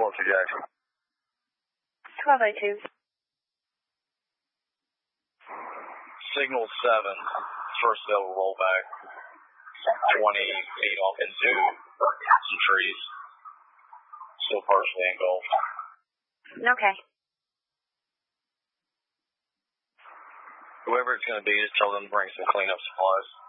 12-2 Jackson. 12-2. Signal 7. First they'll roll back 20 feet off into some trees. Still partially engulfed. Okay. Whoever it's going to be, just tell them to bring some cleanup supplies.